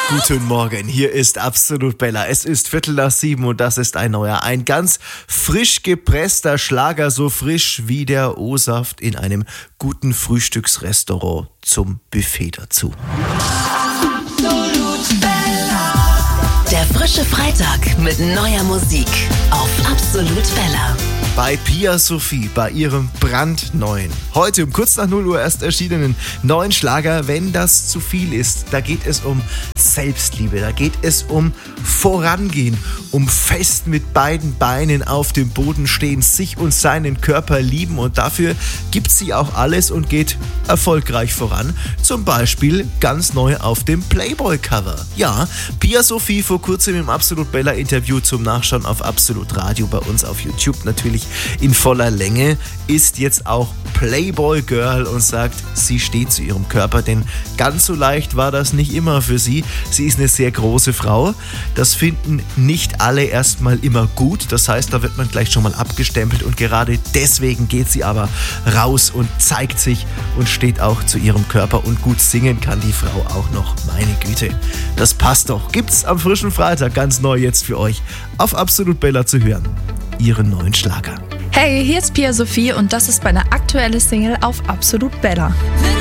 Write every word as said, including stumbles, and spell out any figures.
Guten Morgen, hier ist Absolut Bella. Es ist Viertel nach sieben und das ist ein neuer, ein ganz frisch gepresster Schlager, so frisch wie der O-Saft in einem guten Frühstücksrestaurant zum Buffet dazu. Absolut Bella. Der frische Freitag mit neuer Musik auf Absolut Bella. Bei Pia Sophie, bei ihrem brandneuen, heute um kurz nach null Uhr erst erschienenen neuen Schlager, Wenn das zu viel ist. Da geht es um Selbstliebe, da geht es um Vorangehen, um fest mit beiden Beinen auf dem Boden stehen, sich und seinen Körper lieben, und dafür gibt sie auch alles und geht erfolgreich voran. Zum Beispiel ganz neu auf dem Playboy-Cover. Ja, Pia Sophie vor kurzem im Absolut Bella Interview zum Nachschauen auf Absolut Radio bei uns auf YouTube natürlich in voller Länge, ist jetzt auch Playboy Girl und sagt, sie steht zu ihrem Körper, denn ganz so leicht war das nicht immer für sie. Sie ist eine sehr große Frau. Das finden nicht alle erstmal immer gut. Das heißt, da wird man gleich schon mal abgestempelt, und gerade deswegen geht sie aber raus und zeigt sich und steht auch zu ihrem Körper, und gut singen kann die Frau auch noch. Meine Güte, das passt doch. Gibt's am frischen Freitag ganz neu jetzt für euch auf Absolut Bella zu hören. Ihren neuen Schlager. Hey, hier ist Pia Sophie und das ist meine aktuelle Single auf Absolut Bella.